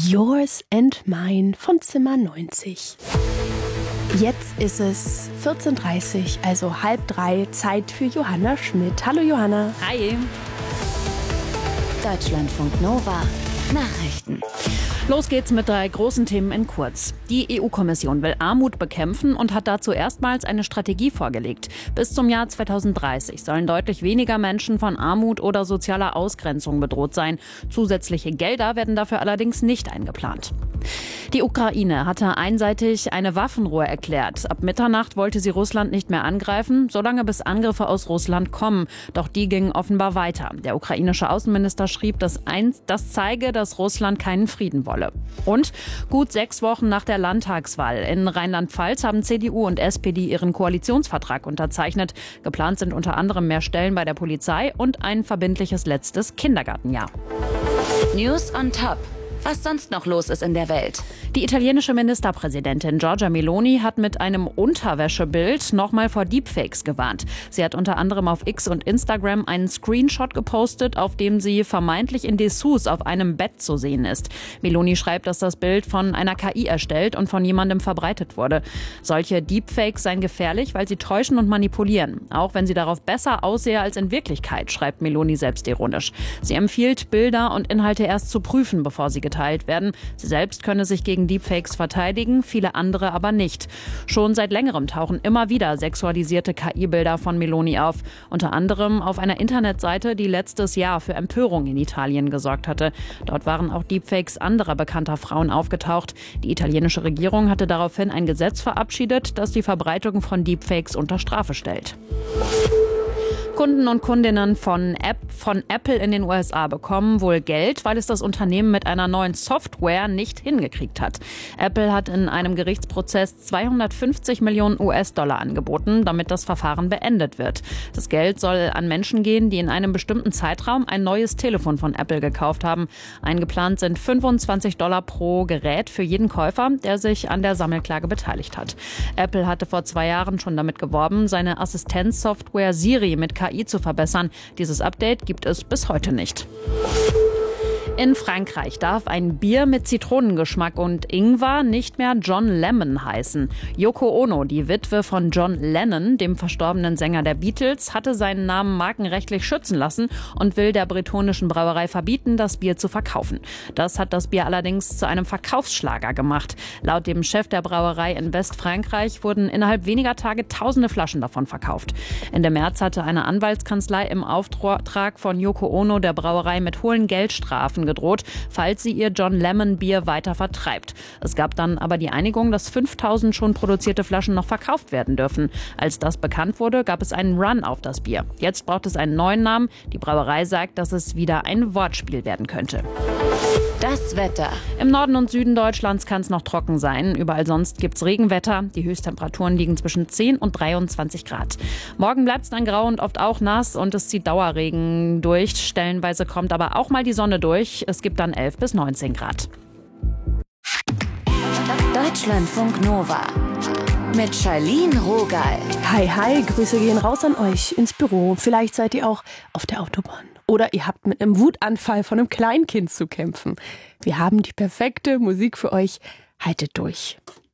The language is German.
Yours and Mine von Zimmer 90. Jetzt ist es 14:30 Uhr, also 2:30, Zeit für Johanna Schmidt. Hallo Johanna. Hi. Deutschlandfunk Nova. Nachrichten. Los geht's mit 3 großen Themen in kurz. Die EU-Kommission will Armut bekämpfen und hat dazu erstmals eine Strategie vorgelegt. Bis zum Jahr 2030 sollen deutlich weniger Menschen von Armut oder sozialer Ausgrenzung bedroht sein. Zusätzliche Gelder werden dafür allerdings nicht eingeplant. Die Ukraine hatte einseitig eine Waffenruhe erklärt. Ab Mitternacht wollte sie Russland nicht mehr angreifen, solange bis Angriffe aus Russland kommen. Doch die gingen offenbar weiter. Der ukrainische Außenminister schrieb, das zeige, dass Russland keinen Frieden wolle. Und gut 6 Wochen nach der Landtagswahl in Rheinland-Pfalz haben CDU und SPD ihren Koalitionsvertrag unterzeichnet. Geplant sind unter anderem mehr Stellen bei der Polizei und ein verbindliches letztes Kindergartenjahr. News on Top. Was sonst noch los ist in der Welt. Die italienische Ministerpräsidentin Giorgia Meloni hat mit einem Unterwäschebild nochmal vor Deepfakes gewarnt. Sie hat unter anderem auf X und Instagram einen Screenshot gepostet, auf dem sie vermeintlich in Dessous auf einem Bett zu sehen ist. Meloni schreibt, dass das Bild von einer KI erstellt und von jemandem verbreitet wurde. Solche Deepfakes seien gefährlich, weil sie täuschen und manipulieren. Auch wenn sie darauf besser aussehe als in Wirklichkeit, schreibt Meloni selbstironisch. Sie empfiehlt, Bilder und Inhalte erst zu prüfen, bevor sie geteilt werden. Sie selbst könne sich gegen Deepfakes verteidigen, viele andere aber nicht. Schon seit längerem tauchen immer wieder sexualisierte KI-Bilder von Meloni auf. Unter anderem auf einer Internetseite, die letztes Jahr für Empörung in Italien gesorgt hatte. Dort waren auch Deepfakes anderer bekannter Frauen aufgetaucht. Die italienische Regierung hatte daraufhin ein Gesetz verabschiedet, das die Verbreitung von Deepfakes unter Strafe stellt. Kunden und Kundinnen von Apple in den USA bekommen wohl Geld, weil es das Unternehmen mit einer neuen Software nicht hingekriegt hat. Apple hat in einem Gerichtsprozess 250 Millionen US-Dollar angeboten, damit das Verfahren beendet wird. Das Geld soll an Menschen gehen, die in einem bestimmten Zeitraum ein neues Telefon von Apple gekauft haben. Eingeplant sind $25 pro Gerät für jeden Käufer, der sich an der Sammelklage beteiligt hat. Apple hatte vor 2 Jahren schon damit geworben, seine Assistenzsoftware Siri mit KI zu verbessern. Dieses Update gibt es bis heute nicht. In Frankreich darf ein Bier mit Zitronengeschmack und Ingwer nicht mehr John Lemon heißen. Yoko Ono, die Witwe von John Lennon, dem verstorbenen Sänger der Beatles, hatte seinen Namen markenrechtlich schützen lassen und will der bretonischen Brauerei verbieten, das Bier zu verkaufen. Das hat das Bier allerdings zu einem Verkaufsschlager gemacht. Laut dem Chef der Brauerei in Westfrankreich wurden innerhalb weniger Tage tausende Flaschen davon verkauft. Ende März hatte eine Anwaltskanzlei im Auftrag von Yoko Ono der Brauerei mit hohen Geldstrafen gedroht, falls sie ihr John Lemon Bier weiter vertreibt. Es gab dann aber die Einigung, dass 5000 schon produzierte Flaschen noch verkauft werden dürfen. Als das bekannt wurde, gab es einen Run auf das Bier. Jetzt braucht es einen neuen Namen. Die Brauerei sagt, dass es wieder ein Wortspiel werden könnte. Das Wetter. Im Norden und Süden Deutschlands kann es noch trocken sein. Überall sonst gibt es Regenwetter. Die Höchsttemperaturen liegen zwischen 10 und 23 Grad. Morgen bleibt es dann grau und oft auch nass und es zieht Dauerregen durch. Stellenweise kommt aber auch mal die Sonne durch. Es gibt dann 11 bis 19 Grad. Deutschlandfunk Nova. Mit Charlene Rogal. Hi, hi, Grüße gehen raus an euch ins Büro. Vielleicht seid ihr auch auf der Autobahn. Oder ihr habt mit einem Wutanfall von einem Kleinkind zu kämpfen. Wir haben die perfekte Musik für euch. Haltet durch.